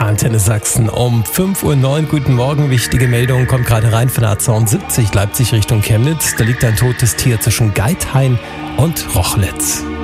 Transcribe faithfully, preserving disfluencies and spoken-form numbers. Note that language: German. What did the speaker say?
Antenne Sachsen um fünf Uhr neun. Guten Morgen, wichtige Meldung kommt gerade rein von der A zweiundsiebzig Leipzig Richtung Chemnitz. Da liegt ein totes Tier zwischen Geithain und Rochlitz.